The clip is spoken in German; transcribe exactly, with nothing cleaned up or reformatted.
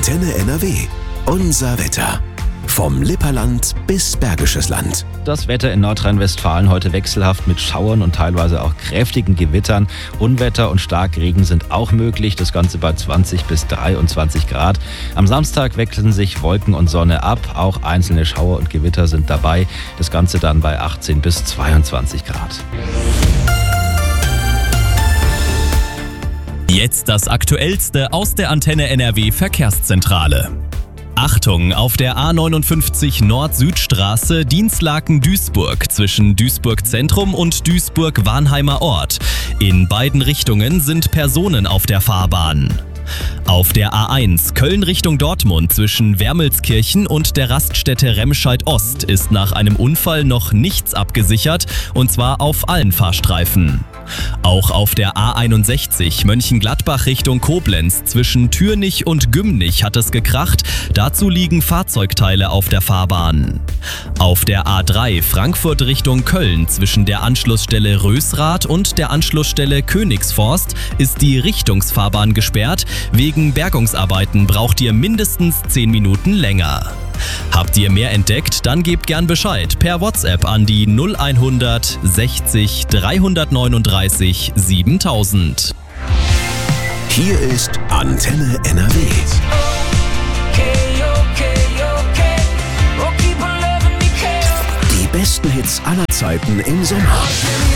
Antenne N R W. Unser Wetter. Vom Lipperland bis Bergisches Land. Das Wetter in Nordrhein-Westfalen heute wechselhaft mit Schauern und teilweise auch kräftigen Gewittern. Unwetter und Starkregen sind auch möglich, das Ganze bei zwanzig bis dreiundzwanzig Grad. Am Samstag wechseln sich Wolken und Sonne ab, auch einzelne Schauer und Gewitter sind dabei. Das Ganze dann bei achtzehn bis zweiundzwanzig Grad. Jetzt das Aktuellste aus der Antenne N R W Verkehrszentrale. Achtung, auf der A neunundfünfzig Nord-Süd-Straße Dinslaken-Duisburg zwischen Duisburg Zentrum und Duisburg-Warnheimer Ort. In beiden Richtungen sind Personen auf der Fahrbahn. Auf der A eins Köln Richtung Dortmund zwischen Wermelskirchen und der Raststätte Remscheid Ost ist nach einem Unfall noch nichts abgesichert, und zwar auf allen Fahrstreifen. Auch auf der A einundsechzig Mönchengladbach Richtung Koblenz zwischen Thürnich und Gümnich hat es gekracht, dazu liegen Fahrzeugteile auf der Fahrbahn. Auf der A drei Frankfurt Richtung Köln zwischen der Anschlussstelle Rösrath und der Anschlussstelle Königsforst ist die Richtungsfahrbahn gesperrt. Wegen Bergungsarbeiten braucht ihr mindestens zehn Minuten länger. Habt ihr mehr entdeckt? Dann gebt gern Bescheid per WhatsApp an die null hundert sechzig dreihundertneununddreißig siebentausend. Hier ist Antenne N R W. Die besten Hits aller Zeiten im Sommer.